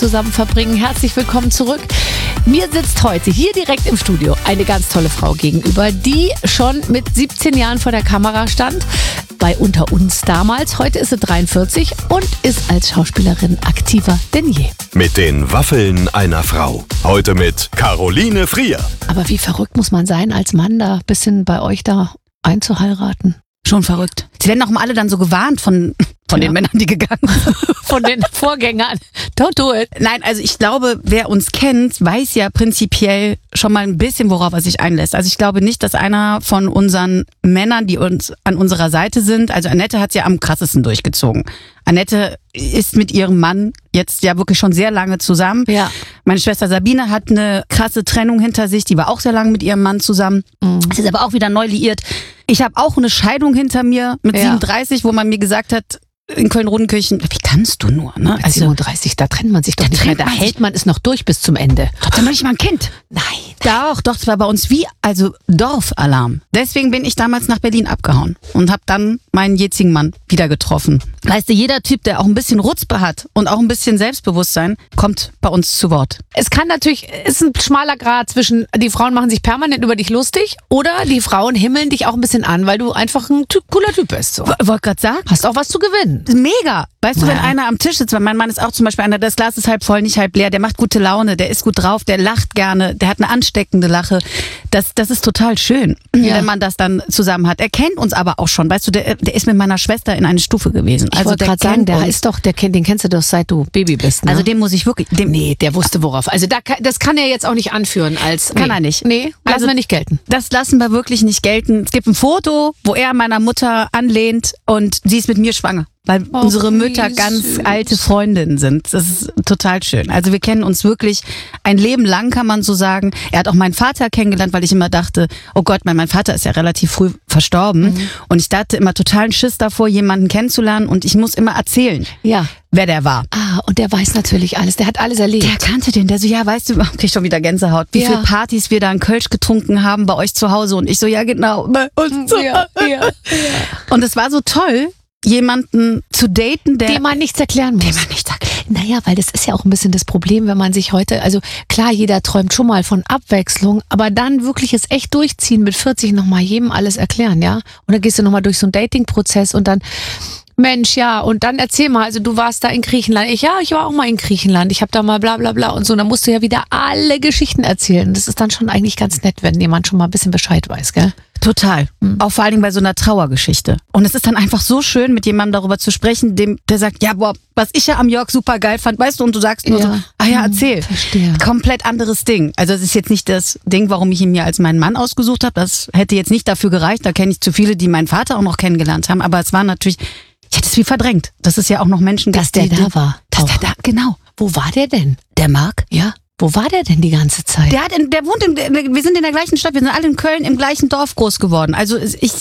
zusammen verbringen. Herzlich willkommen zurück. Mir sitzt heute hier direkt im Studio eine ganz tolle Frau gegenüber, die schon mit 17 Jahren vor der Kamera stand, bei Unter uns damals. Heute ist sie 43 und ist als Schauspielerin aktiver denn je. Mit den Waffeln einer Frau. Heute mit Caroline Frier. Aber wie verrückt muss man sein, als Mann da ein bisschen bei euch da einzuheiraten? Schon verrückt. Sie werden auch alle dann so gewarnt von den Männern, die gegangen sind. Von den Vorgängern. Don't do it. Nein, also ich glaube, wer uns kennt, weiß ja prinzipiell schon mal ein bisschen, worauf er sich einlässt. Also ich glaube nicht, dass einer von unseren Männern, die uns an unserer Seite sind, also Annette hat es ja am krassesten durchgezogen. Annette ist mit ihrem Mann jetzt ja wirklich schon sehr lange zusammen. Ja. Meine Schwester Sabine hat eine krasse Trennung hinter sich, die war auch sehr lange mit ihrem Mann zusammen. Sie ist aber auch wieder neu liiert. Ich habe auch eine Scheidung hinter mir mit 37, wo man mir gesagt hat, in Köln-Rodenkirchen, wie kannst du nur? Ne? Mit 37, da trennt man sich doch nicht mehr. Da hält man es noch durch bis zum Ende. Doch, dann noch nicht mal ein Kind. Nein. Doch, das war bei uns wie, also Dorfalarm. Deswegen bin ich damals nach Berlin abgehauen und habe dann meinen jetzigen Mann wieder getroffen. Weißt du, jeder Typ, der auch ein bisschen Rutzpe hat und auch ein bisschen Selbstbewusstsein, kommt bei uns zu Wort. Es kann natürlich, ist ein schmaler Grad zwischen, die Frauen machen sich permanent über dich lustig oder die Frauen himmeln dich auch ein bisschen an, weil du einfach ein cooler Typ bist. So. Wollte gerade sagen. Hast auch was zu gewinnen. Mega. Weißt du, wenn einer am Tisch sitzt, weil mein Mann ist auch zum Beispiel einer, das Glas ist halb voll, nicht halb leer, der macht gute Laune, der ist gut drauf, der lacht gerne, der hat eine ansteckende Lache. Das ist total schön, wenn man das dann zusammen hat. Er kennt uns aber auch schon, weißt du, der ist mit meiner Schwester in eine Stufe gewesen. Ich wollte gerade sagen, den kennst du doch, seit du Baby bist. Ne? Also den muss ich wirklich... Nee, der wusste worauf. Also das kann er jetzt auch nicht anführen als... Kann er nicht. Nee, lassen wir nicht gelten. Das lassen wir wirklich nicht gelten. Es gibt ein Foto, wo er meiner Mutter anlehnt und sie ist mit mir schwanger. Weil unsere Mütter ganz alte Freundinnen sind. Das ist total schön. Also wir kennen uns wirklich ein Leben lang, kann man so sagen. Er hat auch meinen Vater kennengelernt, weil ich immer dachte, oh Gott, mein Vater ist ja relativ früh verstorben. Und ich dachte immer totalen Schiss davor, jemanden kennenzulernen. Und ich muss immer erzählen, wer der war. Und der weiß natürlich alles. Der hat alles erlebt. Der kannte den. Der so, ja, weißt du, krieg schon wieder Gänsehaut. Wie viele Partys wir da in Kölsch getrunken haben bei euch zu Hause. Und ich so, ja genau, bei uns zu Hause. Und es war so toll, jemanden zu daten, dem man nichts erklären muss. Naja, weil das ist ja auch ein bisschen das Problem, wenn man sich heute, also klar, jeder träumt schon mal von Abwechslung, aber dann wirklich es echt durchziehen, mit 40 nochmal jedem alles erklären, ja? Und dann gehst du nochmal durch so einen Dating-Prozess und dann, Mensch, ja, und dann erzähl mal, also du warst da in Griechenland. Ich war auch mal in Griechenland. Ich habe da mal bla bla bla und so. Dann musst du ja wieder alle Geschichten erzählen. Das ist dann schon eigentlich ganz nett, wenn jemand schon mal ein bisschen Bescheid weiß, gell? Total. Auch vor allen Dingen bei so einer Trauergeschichte. Und es ist dann einfach so schön, mit jemandem darüber zu sprechen, der sagt, ja, boah, was ich ja am Jörg super geil fand, weißt du, und du sagst nur so, erzähl. Verstehe. Komplett anderes Ding. Also es ist jetzt nicht das Ding, warum ich ihn mir als meinen Mann ausgesucht habe. Das hätte jetzt nicht dafür gereicht. Da kenne ich zu viele, die meinen Vater auch noch kennengelernt haben. Aber es war natürlich, ich hätte es wie verdrängt. Dass es ja auch noch Menschen gibt, dass der da war. Dass der da, genau. Wo war der denn? Der Marc? Ja. Wo war der denn die ganze Zeit? Der wohnt wir sind in der gleichen Stadt, wir sind alle in Köln im gleichen Dorf groß geworden. Also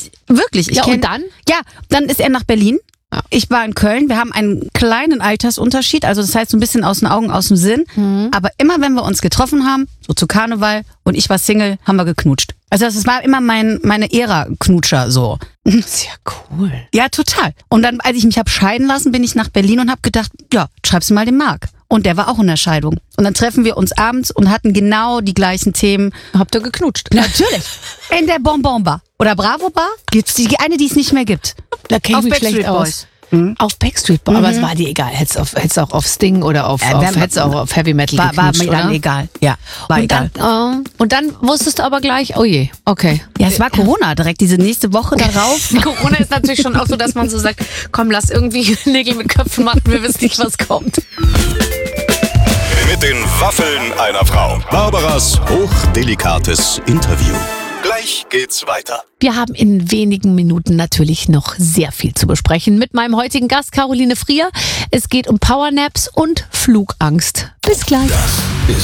und dann? Ja, dann ist er nach Berlin. Ja. Ich war in Köln. Wir haben einen kleinen Altersunterschied, also das heißt so ein bisschen aus den Augen, aus dem Sinn. Aber immer wenn wir uns getroffen haben, so zu Karneval und ich war Single, haben wir geknutscht. Also das war immer meine Ära-Knutscher so. Sehr cool. Ja, total. Und dann, als ich mich habe scheiden lassen, bin ich nach Berlin und habe gedacht, ja, schreib's mal dem Marc. Und der war auch in der Scheidung. Und dann treffen wir uns abends und hatten genau die gleichen Themen. Habt ihr geknutscht? Natürlich. In der Bonbon Bar. Oder Bravo Bar. Gibt's die eine, die es nicht mehr gibt. Da kenn ich mich schlecht aus. Auf Backstreet Boys. Aber es war dir egal. Hättest auch auf Sting oder hättest auch auf Heavy Metal geknutscht, war mir dann egal. Ja, war egal. Und dann wusstest du aber gleich, oh je, okay. Ja, es war Corona direkt, diese nächste Woche darauf. Corona ist natürlich schon auch so, dass man so sagt, komm, lass irgendwie Nägel mit Köpfen machen, wir wissen nicht, was kommt. Mit den Waffeln einer Frau. Barbaras hochdelikates Interview. Gleich geht's weiter. Wir haben in wenigen Minuten natürlich noch sehr viel zu besprechen mit meinem heutigen Gast Caroline Frier. Es geht um Powernaps und Flugangst. Bis gleich.